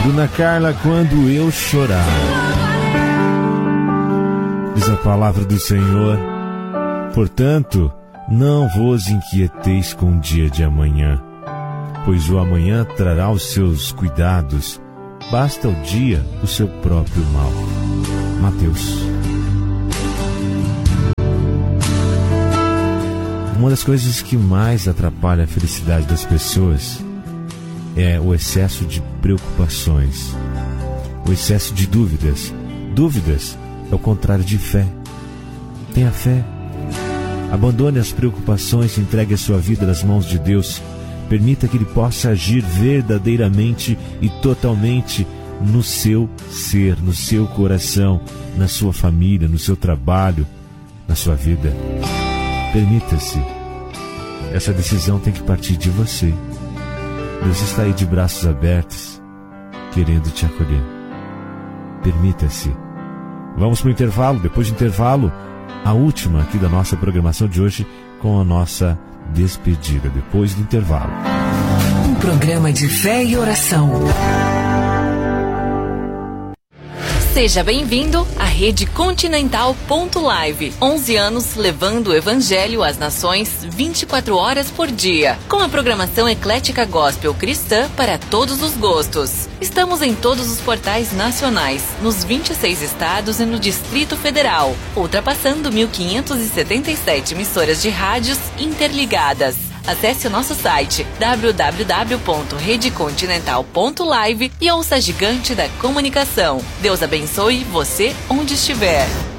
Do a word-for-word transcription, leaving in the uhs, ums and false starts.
Dona Carla, quando eu chorar. Diz a palavra do Senhor: portanto, não vos inquieteis com o dia de amanhã, pois o amanhã trará os seus cuidados. Basta o dia o seu próprio mal. Mateus. Uma das coisas que mais atrapalha a felicidade das pessoas é o excesso de preocupações, o excesso de dúvidas. Dúvidas é o contrário de fé. Tenha fé. Abandone as preocupações e entregue a sua vida nas mãos de Deus. Permita que Ele possa agir verdadeiramente e totalmente no seu ser, no seu coração, na sua família, no seu trabalho, na sua vida. Permita-se. Essa decisão tem que partir de você. Deus está aí de braços abertos, querendo te acolher. Permita-se. Vamos para o intervalo. Depois do intervalo, a última aqui da nossa programação de hoje, com a nossa despedida. Depois do intervalo. Um programa de fé e oração. Seja bem-vindo à Rede Continental ponto live. onze anos levando o Evangelho às nações vinte e quatro horas por dia. Com a programação eclética gospel cristã para todos os gostos. Estamos em todos os portais nacionais, nos vinte e seis estados e no Distrito Federal, ultrapassando mil quinhentas e setenta e sete emissoras de rádios interligadas. Acesse o nosso site w w w ponto rede continental ponto live e ouça a gigante da comunicação. Deus abençoe você onde estiver.